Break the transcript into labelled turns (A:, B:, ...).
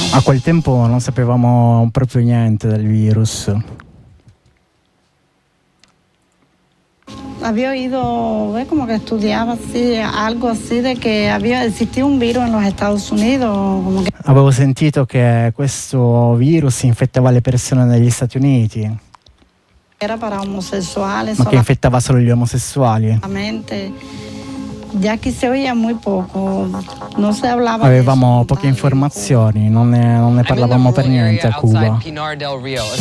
A: A quel tempo non sapevamo proprio niente del virus.
B: Había oído, como que estudiaba así, algo así de que existía un virus en los Estados Unidos. Como que...
A: Avevo sentito che questo virus infettava le persone negli Stati Uniti.
B: Era para homosessuales.
A: Ma che infettava solo gli omosessuali.
B: Ya aquí se oía muy poco, non si hablava.
A: Avevamo poche informazioni, non ne parlavamo per niente a Cuba.